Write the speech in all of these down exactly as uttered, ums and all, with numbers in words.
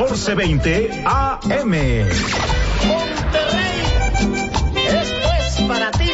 catorce veinte A M. Monterrey, esto es para ti.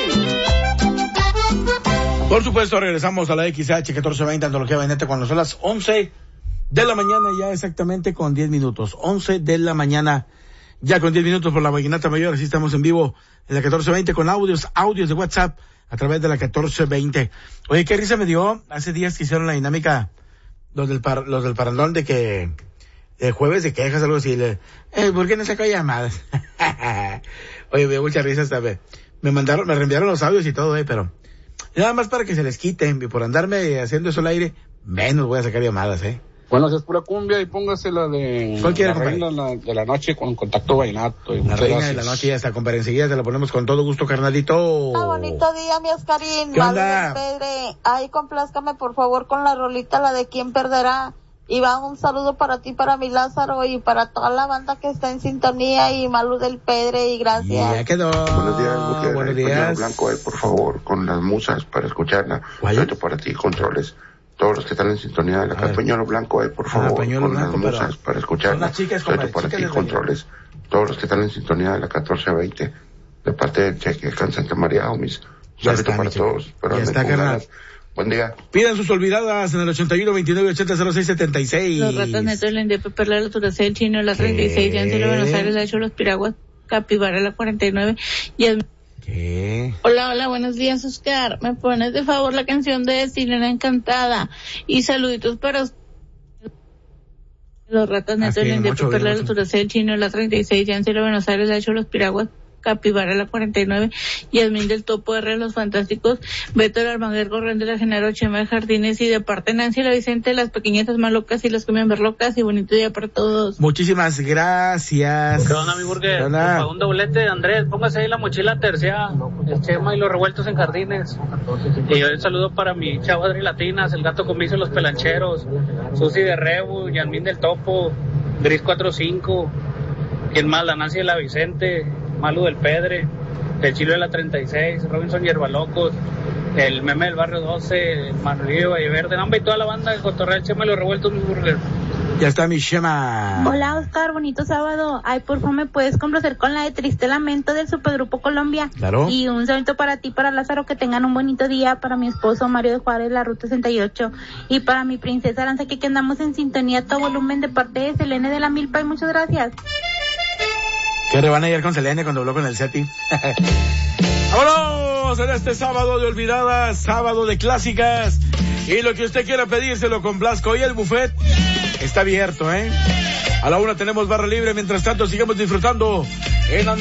Por supuesto, regresamos a la X H catorce veinte, Antología Vallenata, cuando son las once de la mañana, ya exactamente con diez minutos. once de la mañana, ya con diez minutos por la Vallenata Mayor. Así estamos en vivo en la catorce veinte con audios, audios de WhatsApp a través de la catorce veinte. Oye, qué risa me dio hace días que hicieron la dinámica los del, par, los del parandón de que el jueves de quejas, algo así. Le, eh, ¿por qué no sacó llamadas? Oye, me dio mucha risa esta vez. Me mandaron, me reenviaron los audios y todo, eh, pero nada más para que se les quiten, y por andarme haciendo eso al aire, menos voy a sacar llamadas, eh. Bueno, si es pura cumbia, y póngase la de ¿Cuál quiere, la reina la, de la noche con Contacto Vallenato. La reina gracias. De la noche ya está, compadre. Enseguida te la ponemos con todo gusto, carnalito. Ah, bonito día, mi Oscarín. ¿Qué onda? Pedre. Ay, complázcame, por favor, con la rolita, la de quién perderá. Y va un saludo para ti, para mi Lázaro, y para toda la banda que está en sintonía, y Malu del Pedre, y gracias. Ya quedó. Buenos días, Gutiérrez. Buenos días. Blanco, eh, por favor, con las musas para escucharla. Suelto para ti, controles. Todos los que están en sintonía de la casa. Pañuelo blanco, eh, por favor, ah, con blanco, las musas para escucharla. Chicas, Suelto para ti, controles. Todos los que están en sintonía de la catorce veinte, de parte de Cheque, acá en Santa María, Omis. Suelto para todos. Ya está, carnal. Buen día. Pidan sus olvidadas en el ochenta y uno, veintinueve, ochenta, cero seis, setenta y seis. Los ratas netos, el Indepe, Perla, la Turacel, el Chino, la treinta y seis, Yancel, de Buenos Aires, la Hecho, los Piraguas, Capibara, la cuarenta y nueve, y el... ¿Qué? Hola, hola, buenos días, Oscar. ¿Me pones de favor la canción de Sirena Encantada? Y saluditos para los ratas netos, el Indepe, Perla, la Turacel, el Chino, la treinta y seis, Yancel, de Buenos Aires, la Hecho, los Piraguas, Capibara, la cuarenta y nueve, Yasmín del Topo R, Los Fantásticos, Beto el Armaguer, Gorrén de la Genaro, Chema de Jardines, y de parte Nancy la Vicente, las pequeñitas más locas y las que me ver locas, y bonito día para todos. Muchísimas gracias. ¿Qué onda, mi burger? Para un doblete, Andrés, póngase ahí la mochila tercia, el Chema y los revueltos en Jardines. Y un saludo para mi chavo Adri Latinas, el gato comiso, los pelancheros, Susi de Rebu, Yasmín del Topo, Gris cuatro cinco, ¿quién más? La Nancy de la Vicente, Malu del Pedre, el Chilo de la treinta y seis, Robinson Hierbalocos, el Meme del Barrio doce, Manolillo Valleverde, nombre y toda la banda de Cotorreal, Chema y los revueltos, mi burger. Ya está mi Chema. Hola, Oscar, bonito sábado. Ay, por favor, ¿me puedes complacer con la de Triste Lamento del Supergrupo Colombia? Claro. Y un saludo para ti, para Lázaro, que tengan un bonito día, para mi esposo Mario de Juárez, la Ruta sesenta y ocho, y para mi princesa Aranza, que, que andamos en sintonía a todo volumen de parte de Selene de la Milpa, y muchas gracias. ¿Qué le van a ir con Selene cuando habló con el Seti? ¡Vámonos! En este sábado de olvidadas, sábado de clásicas. Y lo que usted quiera pedir, se lo complazco. Y el buffet está abierto, ¿eh? A la una tenemos barra libre. Mientras tanto, sigamos disfrutando en